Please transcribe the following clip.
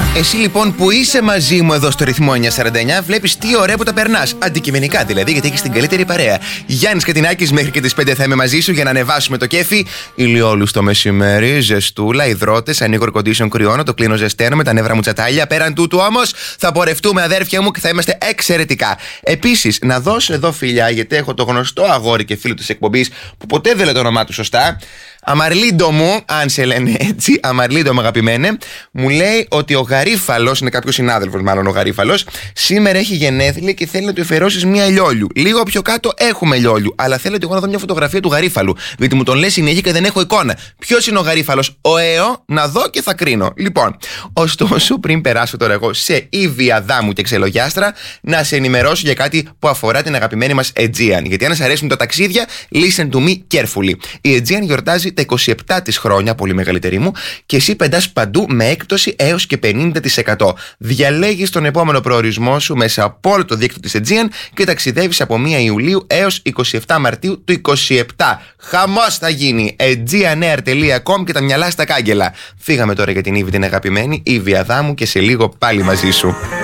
Εσύ λοιπόν που είσαι μαζί μου εδώ στο ρυθμό 949, βλέπεις τι ωραία που τα περνάς. Αντικειμενικά δηλαδή, γιατί έχεις την καλύτερη παρέα. Γιάννης Κατινάκης, μέχρι και τις 5 θα είμαι μαζί σου για να ανεβάσουμε το κέφι. Ηλιόλους το μεσημέρι, ζεστούλα, υδρότες, ανοίγω air condition, κρυώνω, το κλείνω ζεσταίνω με τα νεύρα μου τσατάλια. Πέραν τούτου όμως θα πορευτούμε, αδέρφια μου, και θα είμαστε εξαιρετικά. Επίσης, να δώσω εδώ φιλιά, γιατί έχω το γνωστό αγόρι και φίλο της εκπομπής που ποτέ δεν λέει το όνομά του σωστά. Αμαρλίντο μου, αν σε λένε έτσι, Αμαρλίντο μου αγαπημένε, μου λέει ότι ο Γαρίφαλος, είναι κάποιος συνάδελφος μάλλον ο Γαρίφαλος, σήμερα έχει γενέθλια και θέλει να του εφερώσεις μία λιόλιου. Λίγο πιο κάτω έχουμε λιόλιου, αλλά θέλω εγώ να δω μια φωτογραφία του Γαρίφαλου, γιατί μου τον λέει συνέχεια και δεν έχω εικόνα. Ποιος είναι ο Γαρίφαλος? Ο ΕΟ, να δω και θα κρίνω. Λοιπόν, ωστόσο, πριν περάσω τώρα εγώ σε Ήβια Δάμου και Ξελογιάστρα, να σε ενημερώσω για κάτι που αφορά την αγαπημένη μας Aegean. Γιατί αν σας αρέσουν τα ταξίδια, listen to me carefully. Η Aegean γιορτάζει τα 27 της χρόνια, πολύ μεγαλύτερη μου, και εσύ πεντάς παντού με έκπτωση έως και 50%. Διαλέγεις τον επόμενο προορισμό σου μέσα από όλο το δίκτυο της Aegean και ταξιδεύεις από 1 Ιουλίου έως 27 Μαρτίου του 27. Χαμός θα γίνει. Aegeanair.com και τα μυαλά στα κάγκελα. Φύγαμε τώρα για την Ήβη την αγαπημένη, Ήβη Αδάμου, και σε λίγο πάλι μαζί σου.